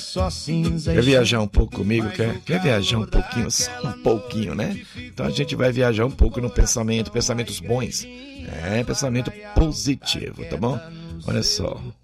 Quer viajar um pouco comigo? Quer viajar um pouquinho? Só um pouquinho, né? Então a gente vai viajar um pouco no pensamento, pensamentos bons. Pensamento positivo, tá bom? Olha só.